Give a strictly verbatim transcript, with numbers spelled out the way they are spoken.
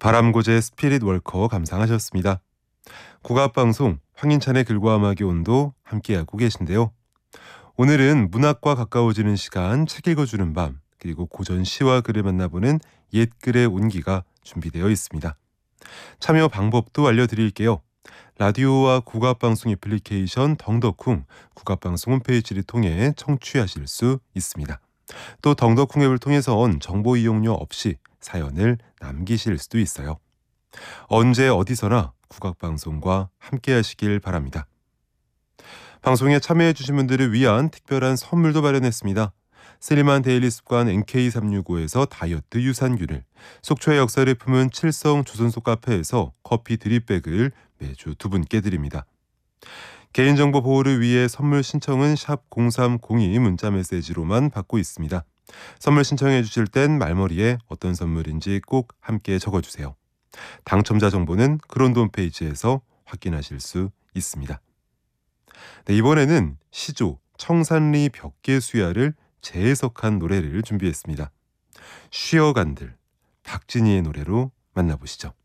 바람고제 스피릿 월커 감상하셨습니다. 국악방송 황인찬의 글과 음악의 온도 함께하고 계신데요. 오늘은 문학과 가까워지는 시간, 책 읽어주는 밤, 그리고 고전 시와 글을 만나보는 옛글의 온기가 준비되어 있습니다. 참여 방법도 알려드릴게요. 라디오와 국악방송 애플리케이션 덩덕쿵, 국악방송 홈페이지를 통해 청취하실 수 있습니다. 또 덩덕쿵 앱을 통해선 정보 이용료 없이 사연을 남기실 수도 있어요. 언제 어디서나 국악방송과 함께 하시길 바랍니다. 방송에 참여해 주신 분들을 위한 특별한 선물도 마련했습니다. 슬림한 데일리 습관 엔케이 삼육오에서 다이어트 유산균을, 속초의 역사를 품은 칠성 조선소 카페에서 커피 드립백을 매주 두 분께 드립니다. 개인정보 보호를 위해 선물 신청은 샵 공삼공이 문자메시지로만 받고 있습니다. 선물 신청해 주실 땐 말머리에 어떤 선물인지 꼭 함께 적어주세요. 당첨자 정보는 그런도 홈페이지에서 확인하실 수 있습니다. 네, 이번에는 시조 청산리 벽계수야를 재해석한 노래를 준비했습니다. 쉬어간들, 박진희의 노래로 만나보시죠.